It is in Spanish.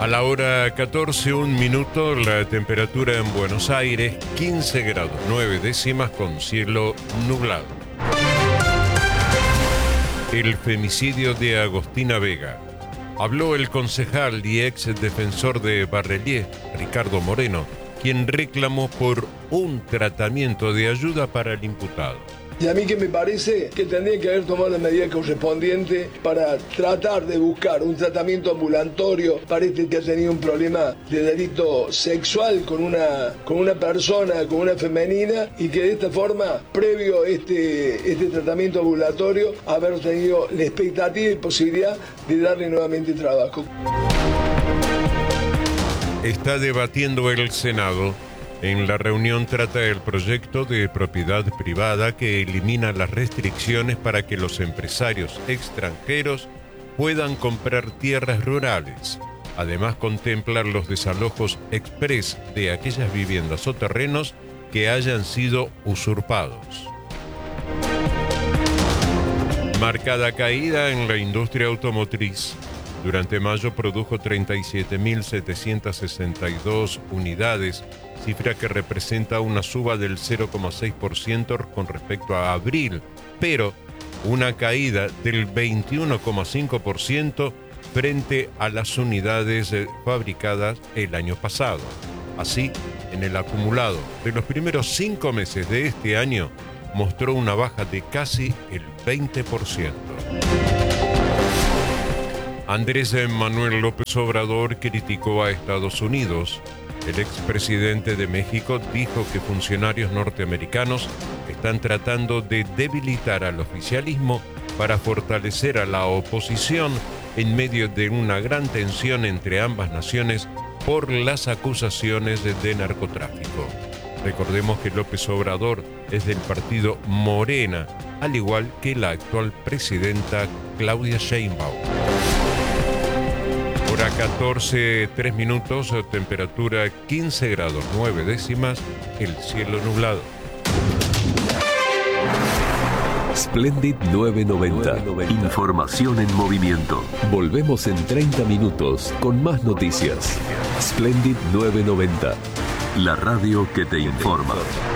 A la hora 14, 1 minuto, la temperatura en Buenos Aires, 15 grados 9 décimas con cielo nublado. El femicidio de Agostina Vega. Habló el concejal y ex defensor de Barrelier, Ricardo Moreno, quien reclamó por un tratamiento de ayuda para el imputado. Y a mí que me parece que tendría que haber tomado la medida correspondiente para tratar de buscar un tratamiento ambulatorio para este que ha tenido un problema de delito sexual con una persona, con una femenina, y que de esta forma, previo a este tratamiento ambulatorio, haber tenido la expectativa y posibilidad de darle nuevamente trabajo. Está debatiendo el Senado. En la reunión trata el proyecto de propiedad privada que elimina las restricciones para que los empresarios extranjeros puedan comprar tierras rurales. Además, contemplar los desalojos express de aquellas viviendas o terrenos que hayan sido usurpados. Marcada caída en la industria automotriz. Durante mayo produjo 37.762 unidades, cifra que representa una suba del 0,6% con respecto a abril, pero una caída del 21,5% frente a las unidades fabricadas el año pasado. Así, en el acumulado de los primeros 5 meses de este año, mostró una baja de casi el 20%. Andrés Manuel López Obrador criticó a Estados Unidos. El expresidente de México dijo que funcionarios norteamericanos están tratando de debilitar al oficialismo para fortalecer a la oposición en medio de una gran tensión entre ambas naciones por las acusaciones de narcotráfico. Recordemos que López Obrador es del partido Morena, al igual que la actual presidenta Claudia Sheinbaum. Hora 14, 3 minutos, temperatura 15 grados 9 décimas, el cielo nublado. Splendid 990. Información en movimiento. Volvemos en 30 minutos con más noticias. Splendid 990. La radio que te informa.